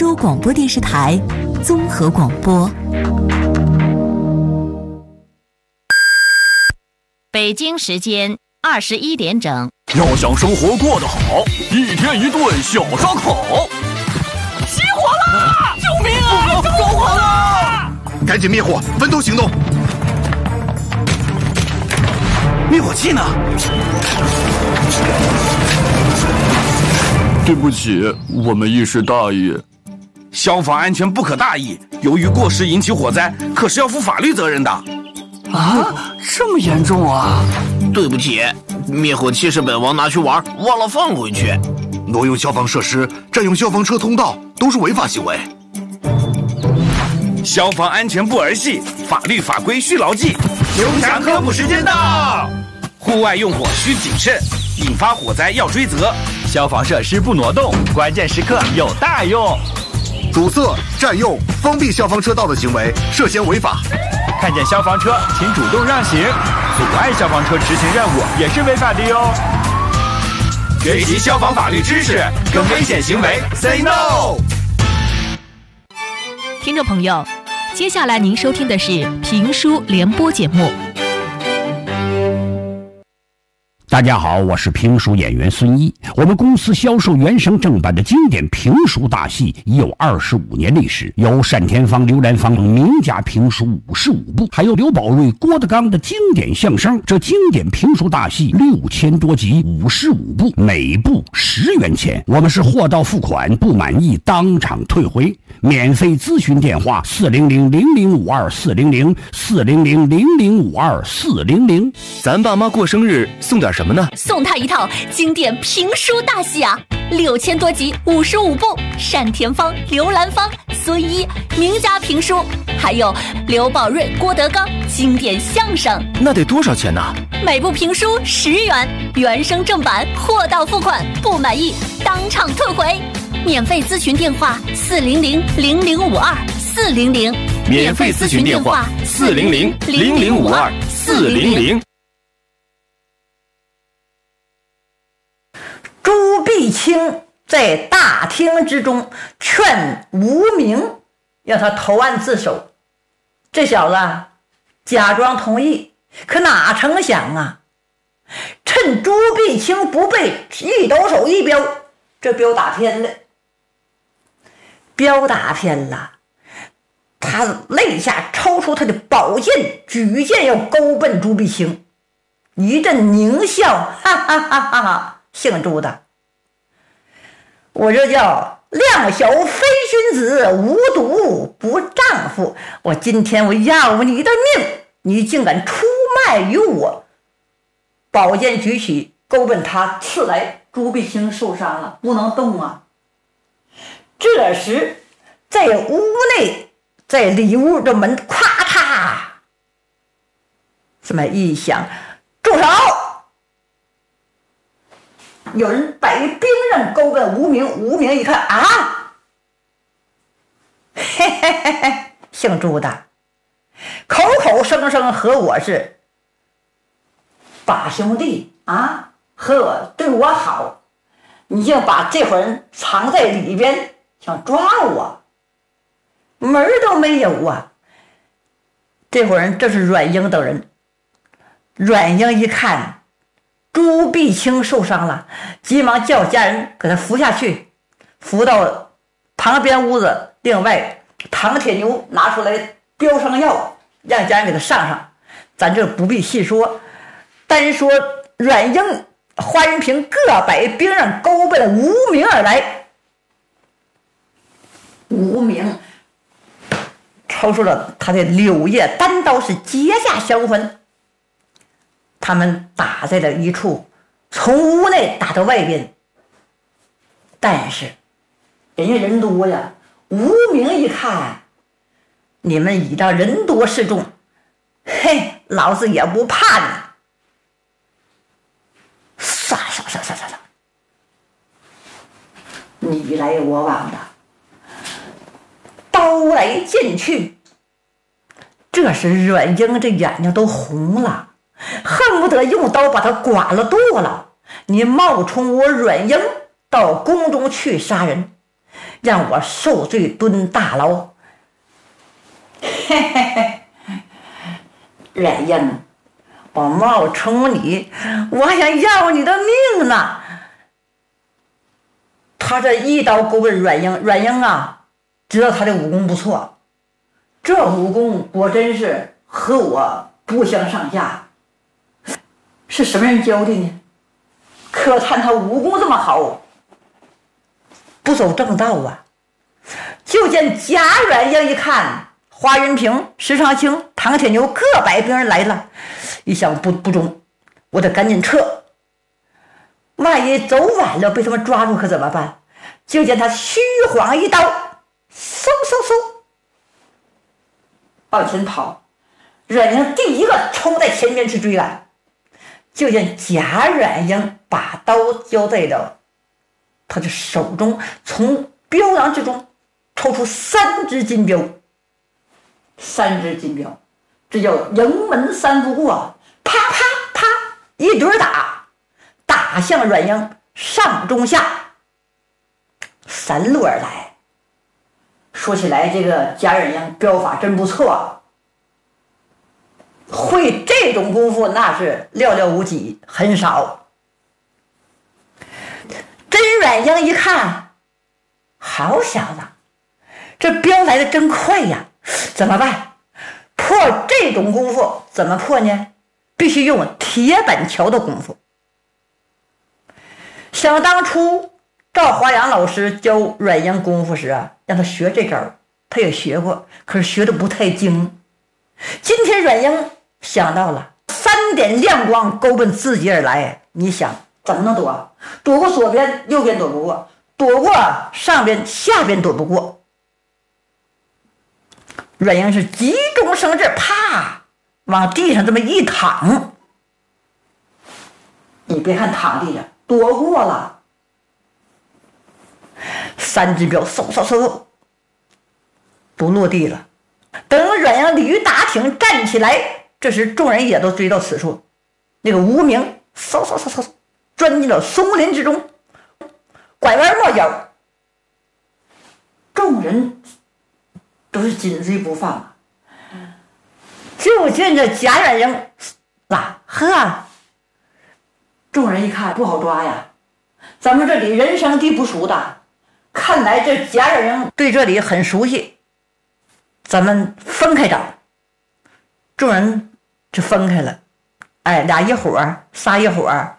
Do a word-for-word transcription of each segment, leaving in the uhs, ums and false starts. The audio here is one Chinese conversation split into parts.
州广播电视台综合广播。 北京时间二十一点整。 要想生活过得好，一天一顿小烧烤。 起火了！救命啊！ 着火了！ 赶紧灭火，分头行动。 灭火器呢？对不起，我们一时大意。 消防安全不可大意，由于过失引起火灾，可是要负法律责任的。 啊，这么严重啊！ 对不起，灭火器是本王拿去玩，忘了放回去。 挪用消防设施、占用消防车通道都是违法行为。 消防安全不儿戏，法律法规需牢记。刘强科普时间到，户外用火需谨慎，引发火灾要追责。 消防设施不挪动，关键时刻有大用。 阻塞、占用、封闭消防车道的行为涉嫌违法。 看见消防车，请主动让行。阻碍消防车执行任务也是违法的哟。 学习消防法律知识，跟危险行为 say no。 听众朋友，接下来您收听的是评书联播节目。 大家好，我是评书演员孙一。我们公司销售原声正版的经典评书大戏已有二十五年历史，有单田芳、刘兰芳名家评书五十五部，还有刘宝瑞、郭德纲的经典相声。这经典评书大戏六千多集，五十五部，每部十元钱。我们是货到付款，不满意当场退回。免费咨询电话：四零零零零五二四零零四零零零零五二四零零。 咱爸妈过生日送点什么呢？ 送他一套经典评书大戏啊，六千多集，五十五部，单田芳、刘兰芳、孙一名家评书，还有刘宝瑞、郭德纲经典相声。 那得多少钱呢？ 每部评书十元，原声正版，货到付款，不满意当场退回。免费咨询电话：四零零零零五二四零零。 免费咨询电话：四零零零零五二四零零。 朱碧清在大厅之中劝无名让他投案自首，这小子假装同意，可哪成想啊，趁朱碧清不备，一抖手一镖，这镖打偏了，镖打偏了，他肋下抽出他的宝剑，举剑要勾奔朱碧清，一阵狞笑，哈哈哈哈哈！姓朱的，我这叫量小非君子，无毒不丈夫。我今天我要你的命，你竟敢出卖于我！宝剑举起，勾奔他，刺来。朱碧清受伤了，不能动啊。这时，在屋内，在里屋的门咔嚓这么一响，住手！有人摆兵刃勾奔无名，无名一看啊，嘿嘿嘿嘿，姓朱的，口口声声和我是把兄弟啊，和我对我好，你竟把这伙人藏在里边，想抓我，门儿都没有啊！这伙人这是阮英等人。阮英一看朱碧清受伤了，急忙叫家人给他扶下去，扶到旁边屋子。另外，唐铁牛拿出来标伤药，让家人给他上上。咱这不必细说，单说阮英、花仁平各摆兵刃勾奔无名而来。无名抽出了他的柳叶单刀，是结下销魂。他们打在了一处，从屋内打到外边，但是人家人多呀，无名一看你们倚仗人多势众，嘿，老子也不怕你，杀杀杀杀杀杀，你来我往的，刀来剑去。这时阮英这眼睛都红了，恨不得用刀把他剐了剁了。你冒充我阮英到宫中去杀人， 让我受罪蹲大牢。嘿嘿嘿，阮英，我冒充你，我还想要你的命呢。他这一刀勾奔阮英，阮英啊，知道他的武功不错，这武功果真是和我不相上下。是什么人教的呢？可叹他武功这么好，不走正道啊！就见贾阮英一看，华云平、石长青、唐铁牛各百兵人来了，一想不不中，我得赶紧撤。万一走晚了被他们抓住可怎么办？就见他虚晃一刀，嗖嗖嗖往前跑。阮英第一个冲在前面去追赶，就见贾阮英把刀交在了他的手中，从镖囊之中抽出三支金镖，三支金镖，这叫营门三不过，啪啪啪一堆打，打向阮英上中下三路而来。说起来，这个贾阮英镖法真不错，会这种功夫那是寥寥无几，很少。甄阮英一看，好小子，这镖来的真快呀，怎么办？破这种功夫怎么破呢？必须用铁板桥的功夫。想当初赵华阳老师教阮英功夫时啊，让他学这招，他也学过，可是学的不太精。今天阮英想到了，三点亮光勾奔自己而来，你想怎么能躲？躲过左边右边躲不过，躲过上边下边躲不过。阮英是急中生智，啪往地上这么一躺，你别看躺地上躲过了，三支镖嗖嗖嗖都落地了。等阮英鲤鱼打挺站起来，这时众人也都追到此处，那个无名嗖嗖嗖嗖钻进了松林之中，拐弯抹角，众人都是紧追不放啊。就见这贾阮英啦呵，众人一看不好抓呀，咱们这里人生地不熟的，看来这贾阮英对这里很熟悉，咱们分开找。众人就分开了，哎，俩一伙儿，仨一伙儿。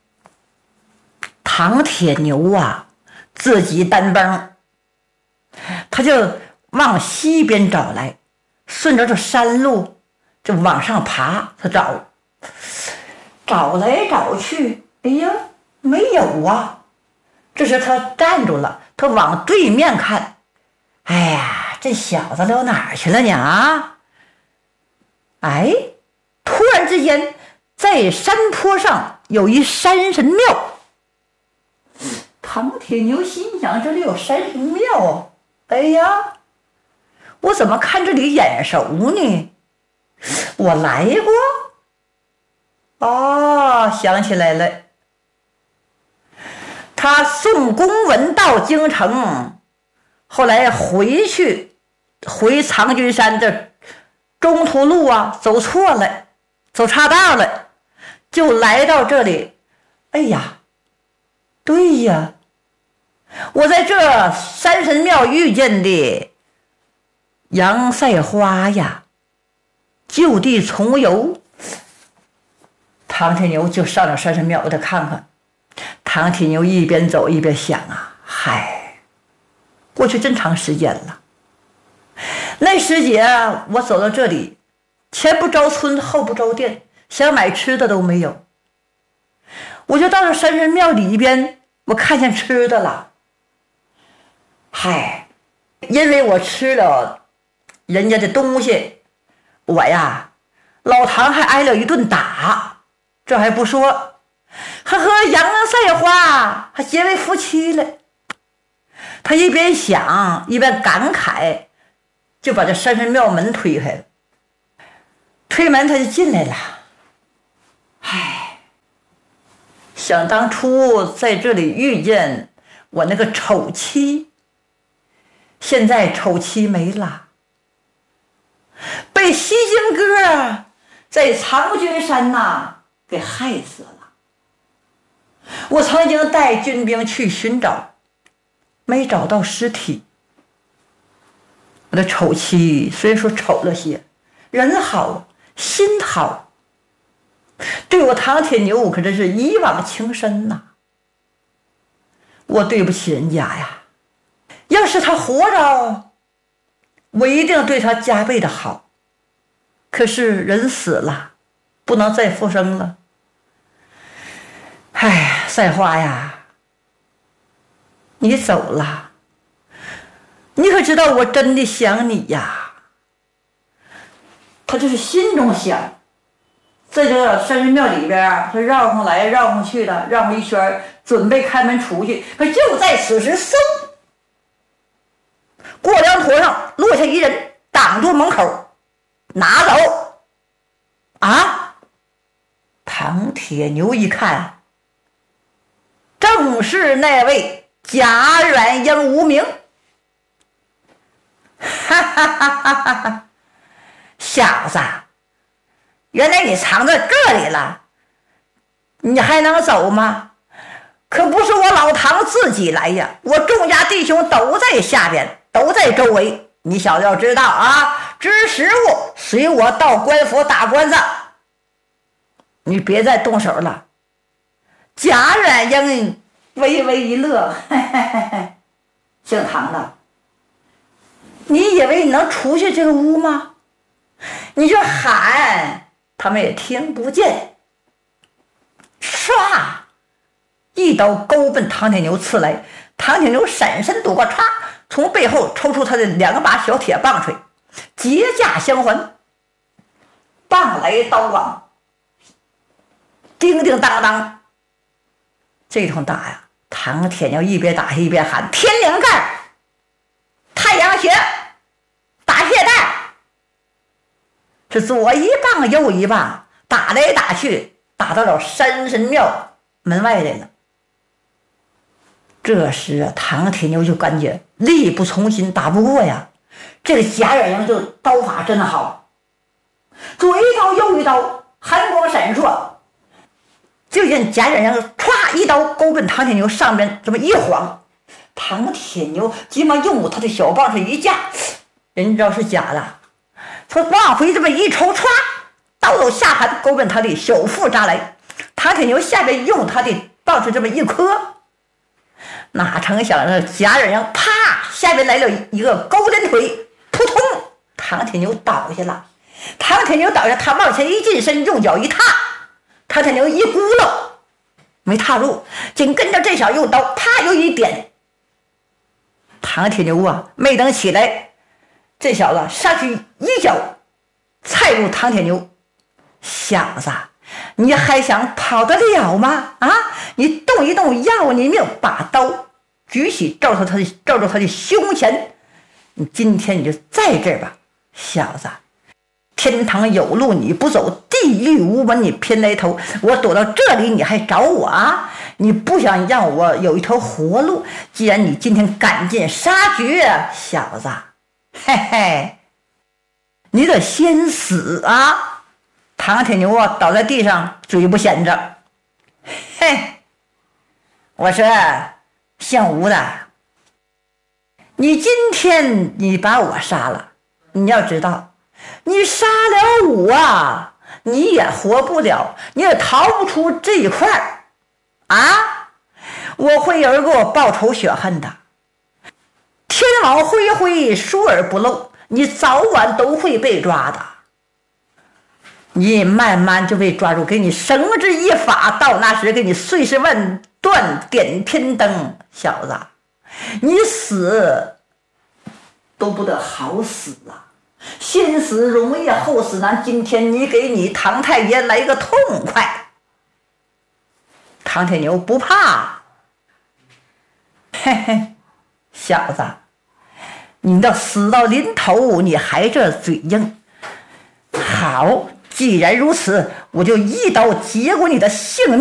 唐铁牛啊，自己单帮，他就往西边找来，顺着这山路就往上爬，他找，找来找去，哎呀，没有啊！这时他站住了，他往对面看，哎呀，这小子溜哪儿去了呢？啊！哎，突然之间，在山坡上有一山神庙。唐铁牛心想，这里有山神庙，哎呀，我怎么看这里眼熟呢？我来过。哦，想起来了，他送公文到京城，后来回去回藏军山的中途路啊，走错了，走岔道了，就来到这里。哎呀，对呀，我在这山神庙遇见的杨赛花呀，就地重游。唐铁牛就上了山神庙，我得看看。唐铁牛一边走一边想啊，嗨，过去真长时间了。那时节我走到这里，前不着村后不着店，想买吃的都没有。我就到了山神庙里边，我看见吃的了。嗨，因为我吃了人家的东西，我呀，老唐还挨了一顿打。这还不说，还和杨赛花还结为夫妻了。他一边想一边感慨，就把这山神庙门推开了。推门他就进来了。唉，想当初在这里遇见我那个丑妻， 现在丑妻没了，被西京哥在长军山呐给害死了。我曾经带军兵去寻找，没找到尸体。我的丑妻虽然说丑了些，人好心好，对我唐铁牛可真是一往情深呐。我对不起人家呀，要是他活着，我一定对他加倍的好。可是人死了，不能再复生了。哎，赛花呀，你走了，你可知道我真的想你呀。他就是心中想，在这个山神庙里边，他绕上来绕上去的，绕上一圈，准备开门出去，可就在此时，嗖，过梁头上落下一人，挡住门口，拿走。啊！唐铁牛一看，正是那位贾软英无名。哈哈哈哈哈哈！小子，原来你藏在这里了，你还能走吗？可不是我老唐自己来呀，我众家弟兄都在下边，都在周围。你小子要知道啊，知时务，随我到官府打官司。你别再动手了。贾软英微微一乐，嘿嘿嘿嘿，姓唐的，你以为你能出去这个屋吗？你就喊，他们也听不见。唰，一刀勾奔唐铁牛刺来，唐铁牛闪身躲过，唰，从背后抽出他的两把小铁棒槌，结架相还，棒来刀往，叮叮当当，这通打呀，唐铁牛一边打一边喊：天灵盖，太阳穴，打血袋。是左一棒右一棒，打来打去，打到了山神庙门外来了。这时啊，唐铁牛就感觉力不从心，打不过呀。这个贾软英就刀法真好，左一刀右一刀，寒光闪烁。就见贾软英歘一刀勾奔唐铁牛上边这么一晃，唐铁牛急忙用他的小棒子一架，人知道是假的，他往回这么一抽，歘，刀头下盘勾奔他的小腹扎来。唐铁牛下边用他的棒子这么一磕，哪成想着贾软英啪下边来了一个勾连腿，扑通，唐铁牛倒下了。唐铁牛倒下，他往前一进身，用脚一踏，唐铁牛一咕噜没踏入，紧跟着这小用刀啪又一点，唐铁牛啊没等起来，这小子上去一脚踩入唐铁牛。小子，你还想跑得了吗？啊，你动一动要你命，把刀举起照着他的照着他的胸前，你今天你就在这儿吧。小子，天堂有路你不走，地狱无门你偏来投，我躲到这里你还找我啊？你不想让我有一条活路，既然你今天赶尽杀绝，小子，嘿嘿，你得先死啊！唐铁牛啊倒在地上，嘴不闲着，嘿，我说姓吴的，你今天你把我杀了，你要知道，你杀了我啊，你也活不了，你也逃不出这一块儿啊！我会有人给我报仇雪恨的，天网恢恢，疏而不漏，你早晚都会被抓的。你慢慢就被抓住，给你绳之以法，到那时给你碎尸万段，点天灯。小子，你死都不得好死啊！先死容易后死难，今天你给你唐太爷来个痛快。唐铁牛不怕，嘿嘿，小子，你到死到临头你还这嘴硬。好，既然如此，我就一刀结果你的性命。